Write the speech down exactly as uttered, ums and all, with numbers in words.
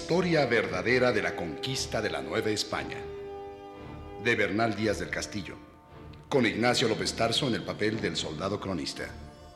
Historia verdadera de la conquista de la Nueva España, de Bernal Díaz del Castillo, con Ignacio López Tarso en el papel del soldado cronista.